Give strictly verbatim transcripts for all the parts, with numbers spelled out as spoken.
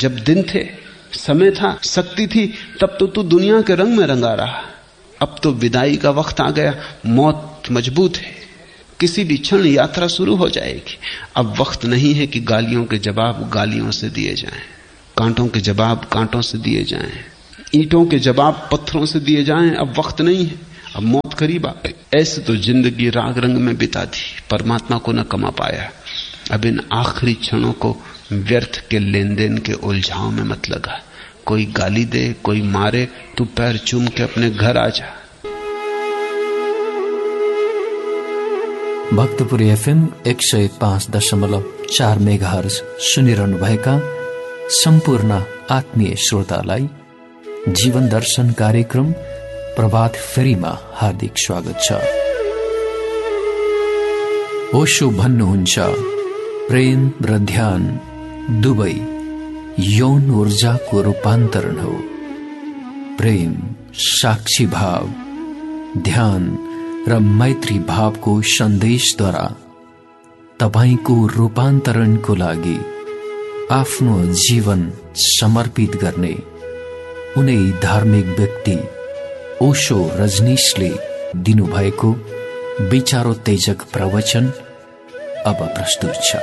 जब दिन थे, समय था, शक्ति थी, तब तो तू दुनिया के रंग में रंगा रहा। अब तो विदाई का वक्त आ गया, मौत मजबूत है, किसी भी क्षण यात्रा शुरू हो जाएगी। अब वक्त नहीं है कि गालियों के जवाब गालियों से दिए जाएं, कांटों के जवाब कांटों से दिए जाएं, ईंटों के जवाब पत्थरों से दिए जाएं। अब वक्त नहीं है, अब मौत करीब आ गई। ऐसे तो जिंदगी राग रंग में बिता दी, परमात्मा को न कमा पाया। अब इन आखिरी क्षणों को व्यर्थ के लेन देन के उलझाव में मत लगा। कोई गाली दे, कोई मारे, तू पैर चूम के अपने घर आ जा। भक्तपुरी एफएम एक सय पाँच दशमलव चार मेगाहर्ज सुनिरहनु भएका सम्पूर्ण आत्मीय श्रोतालाई जीवन दर्शन कार्यक्रम प्रभात फेरीमा हार्दिक स्वागत छ। ओशो भन्नुहुन्छ, प्रेम र ध्यान दुवै यौन ऊर्जाको रूपान्तरण हो। प्रेम साक्षी भाव, ध्यान र मैत्री भावको सन्देशद्वारा तपाईको रूपान्तरणको लागि आफ्नो जीवन समर्पित गर्ने उनै धार्मिक व्यक्ति ओशो रजनीशले दिनुभएको विचारोत्तेजक प्रवचन अब प्रस्तुत छ।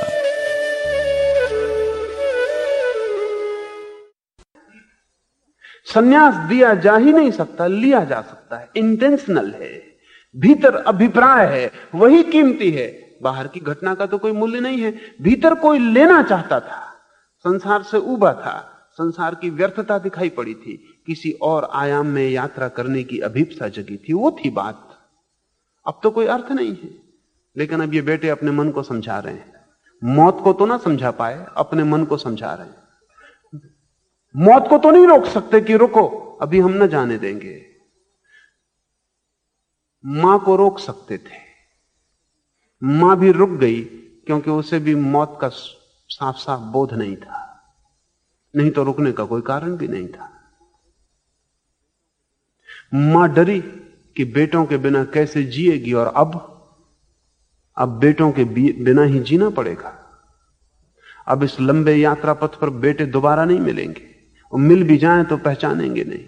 संन्यास दिया जा ही नहीं सकता, लिया जा सकता है, इंटेंशनल है, भीतर अभिप्राय है, वही कीमती है। बाहर की घटना का तो कोई मूल्य नहीं है। भीतर कोई लेना चाहता था, संसार से उबा था, संसार की व्यर्थता दिखाई पड़ी थी, किसी और आयाम में यात्रा करने की अभिप्सा जगी थी, वो थी बात। अब तो कोई अर्थ नहीं है। लेकिन अब ये बेटे अपने मन को समझा रहे हैं, मौत को तो ना समझा पाए, अपने मन को समझा रहे हैं। मौत को तो नहीं रोक सकते कि रुको, अभी हम न जाने देंगे। मां को रोक सकते थे, मां भी रुक गई, क्योंकि उसे भी मौत का साफ साफ बोध नहीं था, नहीं तो रुकने का कोई कारण भी नहीं था। मां डरी कि बेटों के बिना कैसे जिएगी, और अब अब बेटों के बिना ही जीना पड़ेगा। अब इस लंबे यात्रा पथ पर बेटे दोबारा नहीं मिलेंगे, और मिल भी जाएं तो पहचानेंगे नहीं।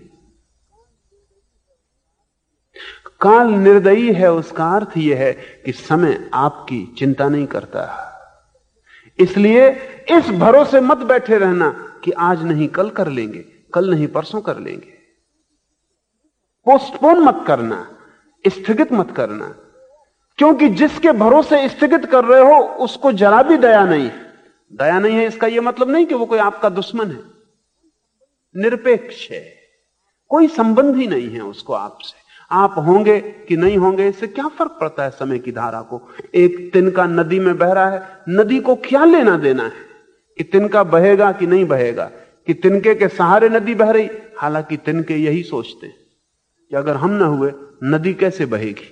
काल निर्दयी है, उसका अर्थ यह है कि समय आपकी चिंता नहीं करता। इसलिए इस भरोसे मत बैठे रहना कि आज नहीं कल कर लेंगे, कल नहीं परसों कर लेंगे। पोस्टपोन मत करना, स्थगित मत करना, क्योंकि जिसके भरोसे स्थगित कर रहे हो उसको जरा भी दया नहीं है। दया नहीं है इसका यह मतलब नहीं कि वो कोई आपका दुश्मन है, निरपेक्ष है, कोई संबंध ही नहीं है उसको आपसे। आप होंगे कि नहीं होंगे, इससे क्या फर्क पड़ता है समय की धारा को। एक तिनका नदी में बह रहा है, नदी को क्या लेना देना है कि तिनका बहेगा कि नहीं बहेगा, कि तिनके के सहारे नदी बह रही। हालांकि तिनके यही सोचते हैं कि अगर हम ना हुए नदी कैसे बहेगी।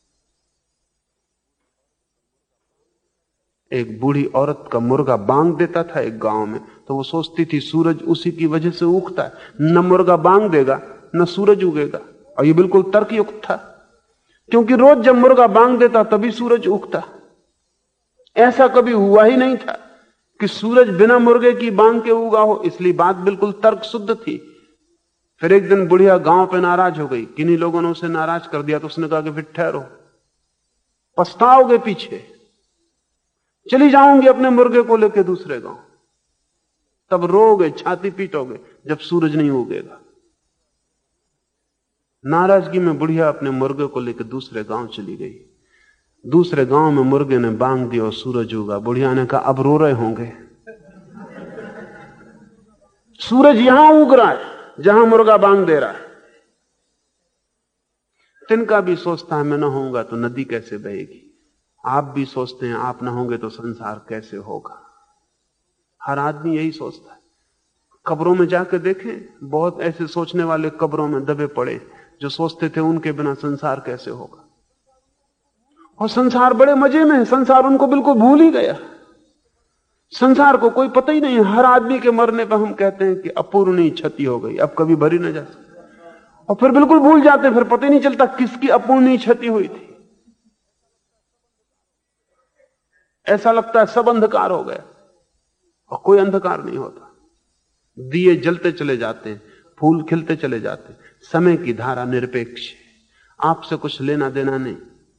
एक बूढ़ी औरत का मुर्गा बांग देता था एक गांव में, तो वो सोचती थी सूरज उसी की वजह से उगता है, न मुर्गा बांग देगा न सूरज उगेगा। और ये बिल्कुल तर्कयुक्त था, क्योंकि रोज जब मुर्गा बांग देता तभी सूरज उगता। ऐसा कभी हुआ ही नहीं था कि सूरज बिना मुर्गे की बांग के उगा हो, इसलिए बात बिल्कुल तर्क शुद्ध थी। फिर एक दिन बुढ़िया गांव पे नाराज हो गई, किन्हीं लोगों ने उसे नाराज कर दिया, तो उसने कहा कि फिर ठहरो, पछताओगे पीछे, चली जाऊंगी अपने मुर्गे को लेकर दूसरे गांव, तब रोगे, छाती पीटोगे जब सूरज नहीं उगेगा। नाराजगी में बुढ़िया अपने मुर्गे को लेकर दूसरे गांव चली गई। दूसरे गांव में मुर्गे ने बांग दिया और सूरज उगा। बुढ़िया ने कहा अब रो रहे होंगे, सूरज यहां उग रहा है जहां मुर्गा बांग दे रहा है। तिनका भी सोचता है मैं ना होऊंगा तो नदी कैसे बहेगी। आप भी सोचते हैं आप ना होंगे तो संसार कैसे होगा। हर आदमी यही सोचता है। कब्रों में जाकर देखें, बहुत ऐसे सोचने वाले कब्रों में दबे पड़े जो सोचते थे उनके बिना संसार कैसे होगा। और संसार बड़े मजे में है, संसार उनको बिल्कुल भूल ही गया। संसार को कोई पता ही नहीं। हर आदमी के मरने पर हम कहते हैं कि अपूर्णीय क्षति हो गई, अब कभी भरी न जा सकती, और फिर बिल्कुल भूल जाते हैं, फिर पता ही नहीं चलता किसकी अपूर्णीय क्षति हुई थी। ऐसा लगता है सब अंधकार हो गया, और कोई अंधकार नहीं होता। दिए जलते चले जाते हैं, फूल खिलते चले जाते हैं। समय की धारा निरपेक्ष है, आपसे कुछ लेना देना नहीं।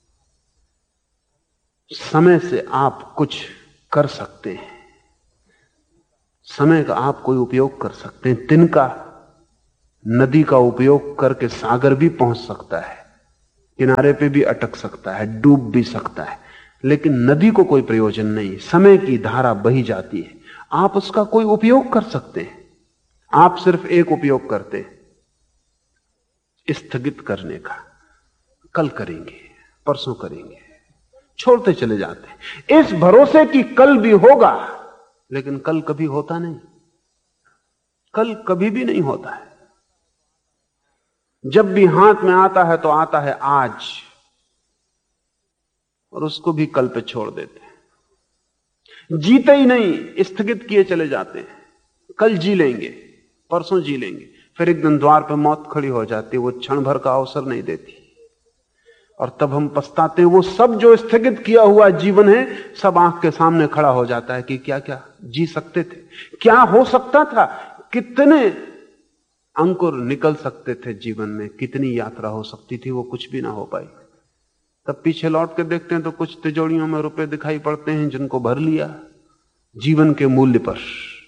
समय से आप कुछ कर सकते हैं, समय का आप कोई उपयोग कर सकते हैं। तिनका नदी का उपयोग करके सागर भी पहुंच सकता है, किनारे पे भी अटक सकता है, डूब भी सकता है, लेकिन नदी को कोई प्रयोजन नहीं। समय की धारा बही जाती है, आप उसका कोई उपयोग कर सकते हैं। आप सिर्फ एक उपयोग करते हैं, स्थगित करने का। कल करेंगे, परसों करेंगे, छोड़ते चले जाते हैं इस भरोसे कि कल भी होगा, लेकिन कल कभी होता नहीं। कल कभी भी नहीं होता है। जब भी हाथ में आता है तो आता है आज, और उसको भी कल पे छोड़ देते हैं। जीते ही नहीं, स्थगित किए चले जाते हैं। कल जी लेंगे, परसों जी लेंगे, फिर एक दिन द्वार पे मौत खड़ी हो जाती है, वो क्षण भर का अवसर नहीं देती, और तब हम पछताते हैं। वो सब जो स्थगित किया हुआ जीवन है, सब आंख के सामने खड़ा हो जाता है कि क्या क्या जी सकते थे, क्या हो सकता था, कितने अंकुर निकल सकते थे जीवन में, कितनी यात्रा हो सकती थी, वो कुछ भी ना हो पाई। तब पीछे लौट के देखते हैं तो कुछ तिजोरियों में रुपए दिखाई पड़ते हैं जिनको भर लिया जीवन के मूल्य पर।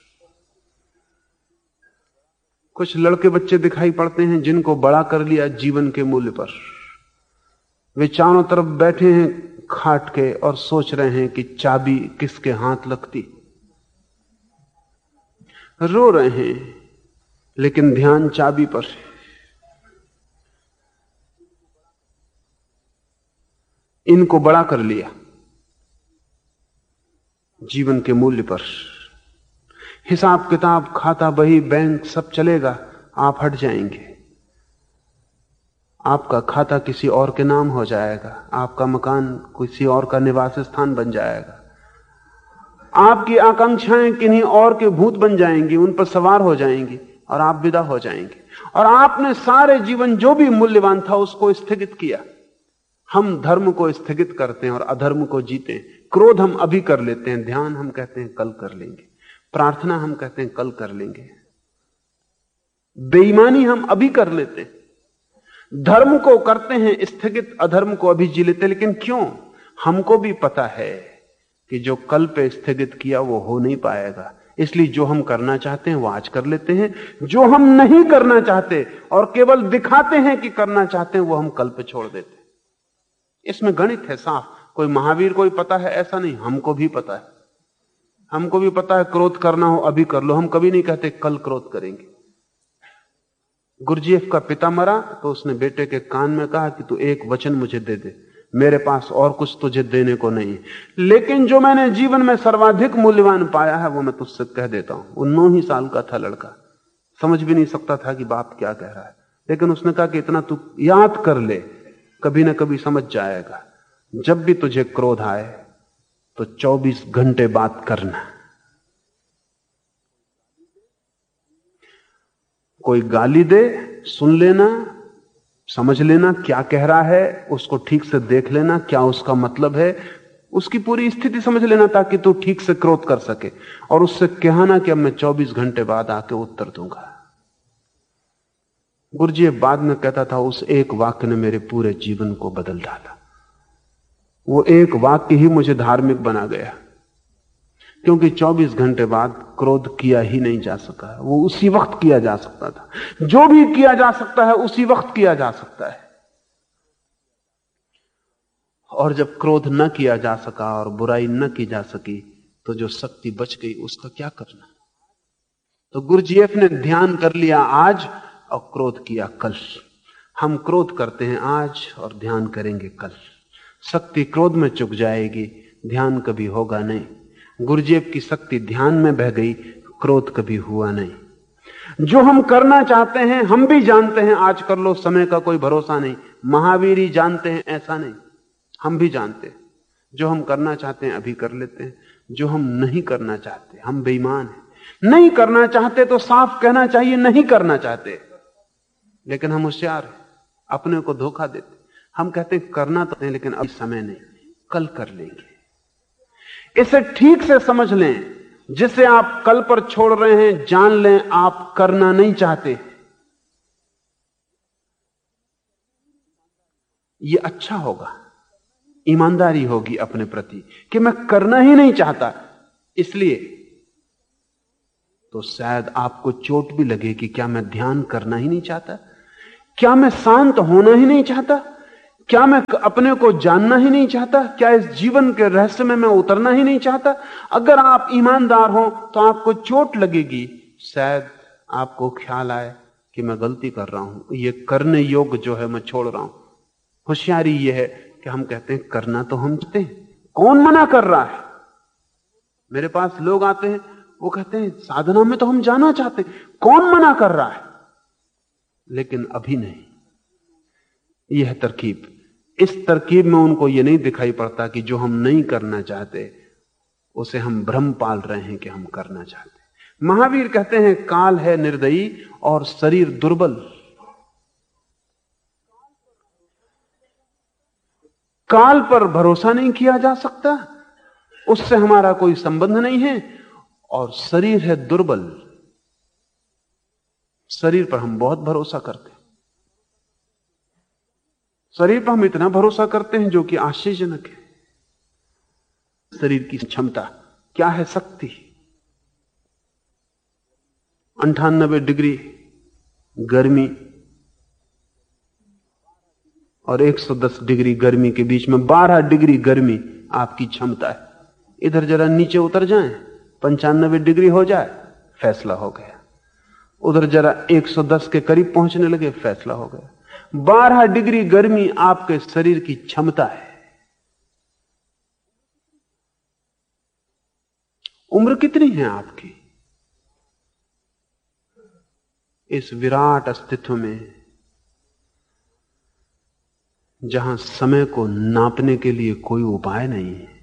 कुछ लड़के बच्चे दिखाई पड़ते हैं जिनको बड़ा कर लिया जीवन के मूल्य पर। वे चारों तरफ बैठे हैं खाट के और सोच रहे हैं कि चाबी किसके हाथ लगती। रो रहे हैं लेकिन ध्यान चाबी पर है। इनको बड़ा कर लिया जीवन के मूल्य पर। हिसाब किताब, खाता बही, बैंक सब चलेगा, आप हट जाएंगे। आपका खाता किसी और के नाम हो जाएगा, आपका मकान किसी और का निवास स्थान बन जाएगा, आपकी आकांक्षाएं किन्हीं और के भूत बन जाएंगी, उन पर सवार हो जाएंगी और आप विदा हो जाएंगे। और आपने सारे जीवन जो भी मूल्यवान था उसको स्थगित किया। हम धर्म को स्थगित करते हैं और अधर्म को जीते हैं। क्रोध हम अभी कर लेते हैं, ध्यान हम कहते हैं कल कर लेंगे, प्रार्थना हम कहते हैं कल कर लेंगे, बेईमानी हम अभी कर लेते हैं, धर्म को करते हैं स्थगित, अधर्म को अभी जी लेते। लेकिन क्यों? हमको भी पता है कि जो कल पे स्थगित किया वो हो नहीं पाएगा, इसलिए जो हम करना चाहते हैं वो आज कर लेते हैं। जो हम नहीं करना चाहते और केवल दिखाते हैं कि करना चाहते हैं, वो हम कल पे छोड़ देते हैं। इसमें गणित है साफ। कोई महावीर कोई पता है ऐसा नहीं, हमको भी पता है। हमको भी पता है क्रोध करना हो अभी कर लो, हम कभी नहीं कहते कल क्रोध करेंगे। गुरजीएफ का पिता मरा तो उसने बेटे के कान में कहा कि तू एक वचन मुझे दे दे, मेरे पास और कुछ तुझे देने को नहीं, लेकिन जो मैंने जीवन में सर्वाधिक मूल्यवान पाया है वो मैं तुझसे कह देता हूं। वो नौ ही साल का था लड़का, समझ भी नहीं सकता था कि बाप क्या कह रहा है, लेकिन उसने कहा कि इतना तू याद कर ले, कभी ना कभी समझ जाएगा। जब भी तुझे क्रोध आए तो चौबीस घंटे बात करना। कोई गाली दे, सुन लेना, समझ लेना क्या कह रहा है, उसको ठीक से देख लेना क्या उसका मतलब है, उसकी पूरी स्थिति समझ लेना ताकि तू ठीक से क्रोध कर सके, और उससे कहना कि अब मैं चौबीस घंटे बाद आके उत्तर दूंगा। गुरुजी बाद में कहता था, उस एक वाक्य ने मेरे पूरे जीवन को बदल डाला। वो एक वाक्य ही मुझे धार्मिक बना गया, क्योंकि चौबीस घंटे बाद क्रोध किया ही नहीं जा सका। वो उसी वक्त किया जा सकता था। जो भी किया जा सकता है उसी वक्त किया जा सकता है। और जब क्रोध न किया जा सका और बुराई न की जा सकी तो जो शक्ति बच गई उसका क्या करना। तो गुरुजीएफ ने ध्यान कर लिया आज और क्रोध किया कल। हम क्रोध करते हैं आज और ध्यान करेंगे कल। शक्ति क्रोध में चुक जाएगी, ध्यान कभी होगा नहीं। गुरुजीएफ की शक्ति ध्यान में बह गई, क्रोध कभी हुआ नहीं। जो हम करना चाहते हैं हम भी जानते हैं आज कर लो, समय का कोई भरोसा नहीं। महावीर ही जानते हैं ऐसा नहीं, हम भी जानते हैं। जो हम करना चाहते हैं अभी कर लेते हैं, जो हम नहीं करना चाहते हम बेईमान हैं। नहीं करना चाहते तो साफ कहना चाहिए नहीं करना चाहते, लेकिन हम होशियार हैं, अपने को धोखा देते। हम कहते हैं करना तो नहीं लेकिन अब समय नहीं, कल कर लेंगे। इसे ठीक से समझ लें। जिसे आप कल पर छोड़ रहे हैं, जान लें आप करना नहीं चाहते। ये अच्छा होगा, ईमानदारी होगी अपने प्रति कि मैं करना ही नहीं चाहता। इसलिए तो शायद आपको चोट भी लगे कि क्या मैं ध्यान करना ही नहीं चाहता, क्या मैं शांत होना ही नहीं चाहता, क्या मैं अपने को जानना ही नहीं चाहता, क्या इस जीवन के रहस्य में मैं उतरना ही नहीं चाहता। अगर आप ईमानदार हो तो आपको चोट लगेगी, शायद आपको ख्याल आए कि मैं गलती कर रहा हूं, ये करने योग्य जो है मैं छोड़ रहा हूं। होशियारी यह है कि हम कहते हैं करना तो हम चाहते हैं, कौन मना कर रहा है। मेरे पास लोग आते हैं, वो कहते हैं साधना में तो हम जाना चाहते हैं, कौन मना कर रहा है, लेकिन अभी नहीं। यह तरकीब, इस तरकीब में उनको यह नहीं दिखाई पड़ता कि जो हम नहीं करना चाहते उसे हम भ्रम पाल रहे हैं कि हम करना चाहते। महावीर कहते हैं काल है निर्दयी और शरीर दुर्बल। काल पर भरोसा नहीं किया जा सकता, उससे हमारा कोई संबंध नहीं है, और शरीर है दुर्बल। शरीर पर हम बहुत भरोसा करते हैं, शरीर पर हम इतना भरोसा करते हैं जो कि आश्चर्यजनक है। शरीर की क्षमता क्या है, शक्ति। अंठानबे डिग्री गर्मी और एक सौ दस डिग्री गर्मी के बीच में बारह डिग्री गर्मी आपकी क्षमता है। इधर जरा नीचे उतर जाएं, पंचानबे डिग्री हो जाए, फैसला हो गया। उधर जरा एक सौ दस के करीब पहुंचने लगे, फैसला हो गया। बारह डिग्री गर्मी आपके शरीर की क्षमता है। उम्र कितनी है आपकी? इस विराट अस्तित्व में जहां समय को नापने के लिए कोई उपाय नहीं है।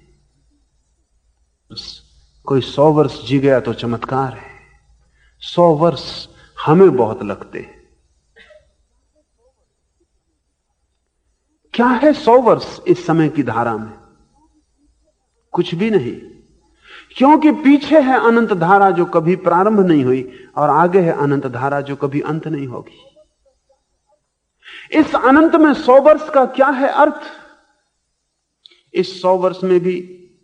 कोई सौ वर्ष जी गया तो चमत्कार है, सौ वर्ष हमें बहुत लगते हैं। क्या है सौ वर्ष इस समय की धारा में? कुछ भी नहीं, क्योंकि पीछे है अनंत धारा जो कभी प्रारंभ नहीं हुई, और आगे है अनंत धारा जो कभी अंत नहीं होगी। इस अनंत में सौ वर्ष का क्या है अर्थ? इस सौ वर्ष में भी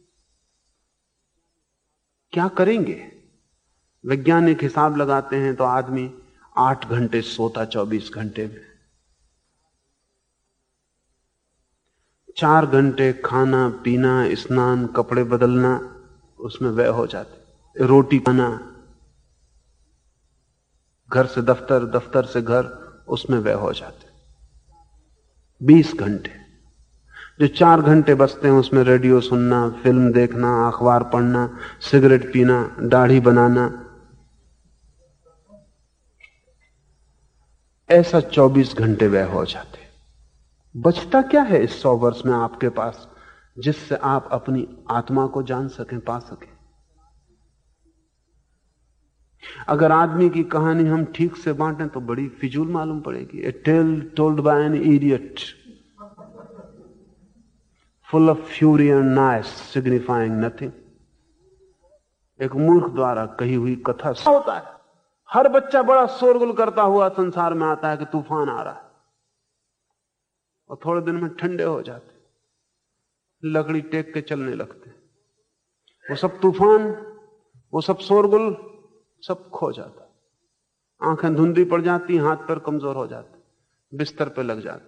क्या करेंगे? वैज्ञानिक हिसाब लगाते हैं तो आदमी आठ घंटे सोता चौबीस घंटे में, चार घंटे खाना पीना स्नान कपड़े बदलना उसमें व्यय हो जाते, रोटी खाना, घर से दफ्तर दफ्तर से घर, उसमें व्यय हो जाते बीस घंटे। जो चार घंटे बचते हैं उसमें रेडियो सुनना, फिल्म देखना, अखबार पढ़ना, सिगरेट पीना, दाढ़ी बनाना, ऐसा चौबीस घंटे व्यय हो जाते। बचता क्या है इस सौ वर्ष में आपके पास जिससे आप अपनी आत्मा को जान सकें, पा सकें? अगर आदमी की कहानी हम ठीक से बांटें तो बड़ी फिजूल मालूम पड़ेगी। ए tell told by an idiot full of fury and nice signifying nothing. एक मूर्ख द्वारा कही हुई कथा होता है। हर बच्चा बड़ा शोरगुल करता हुआ संसार में आता है कि तूफान आ रहा है, और थोड़े दिन में ठंडे हो जाते, लकड़ी टेक के चलने लगते। वो सब तूफान, वो सब शोरगुल सब खो जाता, आंखें धुंधली पड़ जाती, हाथ पैर कमजोर हो जाते, बिस्तर पे लग जाते।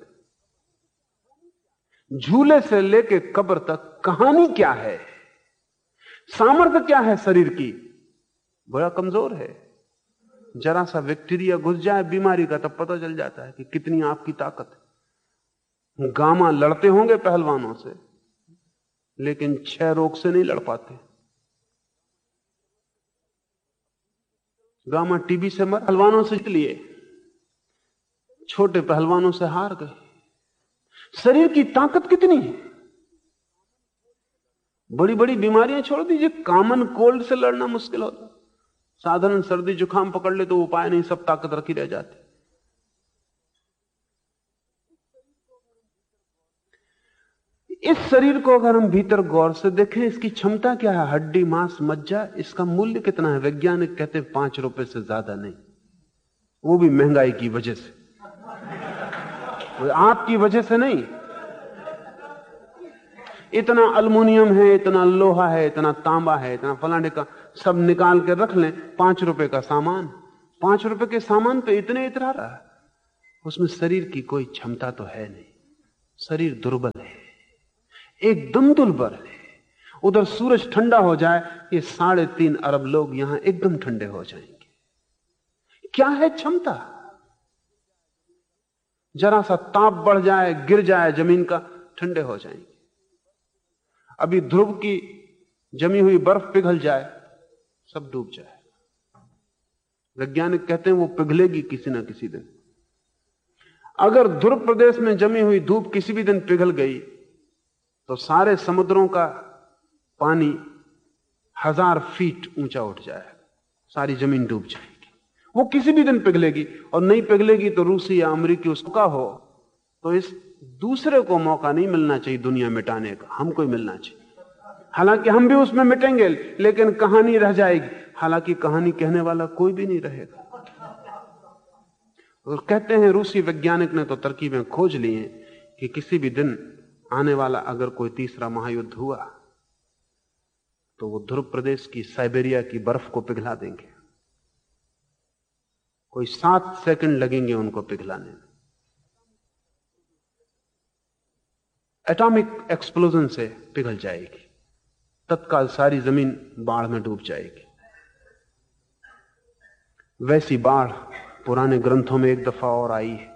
झूले से लेके कब्र तक कहानी क्या है, सामर्थ्य क्या है शरीर की? बड़ा कमजोर है। जरा सा बैक्टीरिया घुस जाए बीमारी का, तब पता चल जाता है कि कितनी आपकी ताकत है। गामा लड़ते होंगे पहलवानों से, लेकिन क्षय रोग से नहीं लड़ पाते। गामा टीबी से मर, पहलवानों से लिए, छोटे पहलवानों से हार गए। शरीर की ताकत कितनी है? बड़ी बड़ी बीमारियां छोड़ दीजिए, कॉमन कोल्ड से लड़ना मुश्किल होता। साधारण सर्दी जुकाम पकड़ ले तो उपाय नहीं, सब ताकत रखी रह जाती। इस शरीर को अगर हम भीतर गौर से देखें, इसकी क्षमता क्या है? हड्डी, मांस, मज्जा, इसका मूल्य कितना है? वैज्ञानिक कहते हैं पांच रुपए से ज्यादा नहीं, वो भी महंगाई की वजह से, आपकी वजह से नहीं। इतना अल्युमिनियम है, इतना लोहा है, इतना तांबा है, इतना फलाने का, सब निकाल के रख लें, पांच रुपए का सामान, पांच रुपए के सामान पे इतने इतरा रहा है, उसमें शरीर की कोई क्षमता तो है नहीं। शरीर दुर्बल है, एकदम दुर्बल है। उधर सूरज ठंडा हो जाए, ये साढ़े तीन अरब लोग यहां एकदम ठंडे हो जाएंगे। क्या है क्षमता? जरा सा ताप बढ़ जाए, गिर जाए जमीन का, ठंडे हो जाएंगे। अभी ध्रुव की जमी हुई बर्फ पिघल जाए, सब डूब जाए। वैज्ञानिक कहते हैं वो पिघलेगी किसी ना किसी दिन। अगर ध्रुव प्रदेश में जमी हुई धूप किसी भी दिन पिघल गई तो सारे समुद्रों का पानी हजार फीट ऊंचा उठ जाएगा, सारी जमीन डूब जाएगी। वो किसी भी दिन पिघलेगी, और नहीं पिघलेगी तो रूसी या अमेरिकी उसका हो, तो इस दूसरे को मौका नहीं मिलना चाहिए दुनिया मिटाने का, हमको ही मिलना चाहिए। हालांकि हम भी उसमें मिटेंगे, लेकिन कहानी रह जाएगी। हालांकि कहानी कहने वाला कोई भी नहीं रहेगा। और कहते हैं रूसी वैज्ञानिक ने तो तरकीबें खोज ली हैं कि किसी भी दिन आने वाला अगर कोई तीसरा महायुद्ध हुआ तो वो ध्रुव प्रदेश की, साइबेरिया की बर्फ को पिघला देंगे। कोई सात सेकंड लगेंगे उनको पिघलाने में। एटॉमिक एक्सप्लोजन से पिघल जाएगी, तत्काल सारी जमीन बाढ़ में डूब जाएगी। वैसी बाढ़ पुराने ग्रंथों में एक दफा और आई है।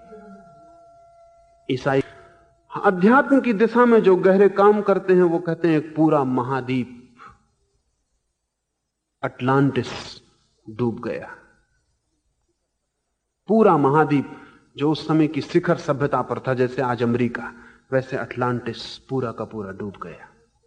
ईसाई अध्यात्म की दिशा में जो गहरे काम करते हैं वो कहते हैं एक पूरा महाद्वीप अटलांटिस डूब गया। पूरा महाद्वीप जो उस समय की शिखर सभ्यता पर था, जैसे आज अमेरिका, वैसे अटलांटिस पूरा का पूरा डूब गया।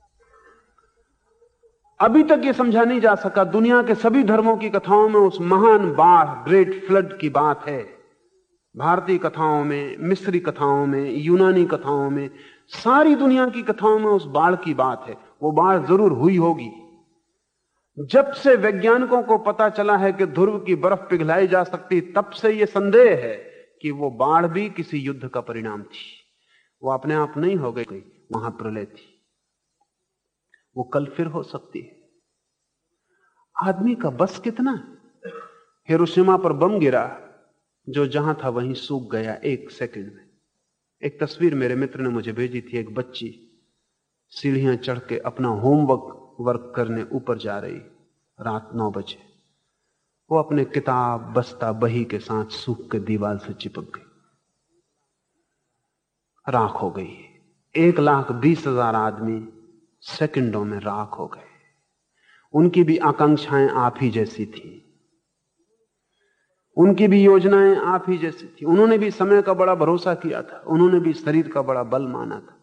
अभी तक ये समझा नहीं जा सका। दुनिया के सभी धर्मों की कथाओं में उस महान बाढ़, ग्रेट फ्लड की बात है। भारतीय कथाओं में, मिस्री कथाओं में, यूनानी कथाओं में, सारी दुनिया की कथाओं में उस बाढ़ की बात है। वो बाढ़ जरूर हुई होगी। जब से वैज्ञानिकों को पता चला है कि ध्रुव की बर्फ पिघलाई जा सकती, तब से यह संदेह है कि वो बाढ़ भी किसी युद्ध का परिणाम थी। वो अपने आप नहीं हो गई, वहां प्रलय थी। वो कल फिर हो सकती है। आदमी का बस कितना? हिरोशिमा पर बम गिरा, जो जहां था वहीं सूख गया एक सेकंड में। एक तस्वीर मेरे मित्र ने मुझे भेजी थी, एक बच्ची सीढ़ियां चढ़ के अपना होमवर्क वर्क करने ऊपर जा रही, रात नौ बजे। वो अपने किताब, बस्ता, बही के साथ सूख के दीवार से चिपक गई, राख हो गई। एक लाख बीस हजार आदमी सेकंडों में राख हो गए। उनकी भी आकांक्षाएं आप ही जैसी थी, उनकी भी योजनाएं आप ही जैसी थी। उन्होंने भी समय का बड़ा भरोसा किया था, उन्होंने भी शरीर का बड़ा बल माना था।